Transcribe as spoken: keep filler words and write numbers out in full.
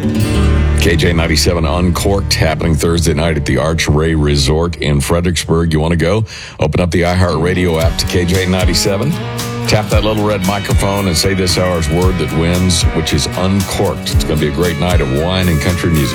K J ninety-seven Uncorked happening Thursday night at the Arch Ray Resort in Fredericksburg. You want to go? Open up the iHeartRadio app to K J ninety-seven. Tap that little red microphone and say this hour's word that wins, which is uncorked. It's going to be a great night of wine and country music.